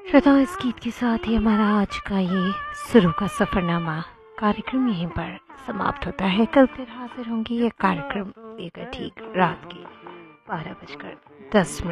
श्रोताओं, इस गीत के साथ ही हमारा आज का ये शुरू का सफ़रनामा कार्यक्रम यहीं पर समाप्त होता है। कल फिर हाजिर होंगी ये कार्यक्रम लेकर ठीक रात के 12:10